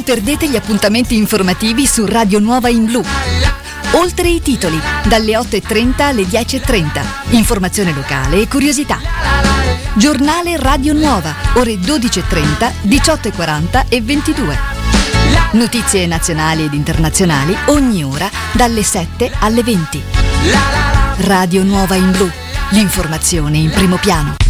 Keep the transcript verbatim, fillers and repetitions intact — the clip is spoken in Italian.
perdete gli appuntamenti informativi su Radio Nuova in Blu. Oltre i titoli, dalle otto e trenta alle dieci e trenta. Informazione locale e curiosità. Giornale Radio Nuova, ore dodici e trenta, diciotto e quaranta e ventidue. Notizie nazionali ed internazionali ogni ora dalle sette alle venti. Radio Nuova in Blu, l'informazione in primo piano.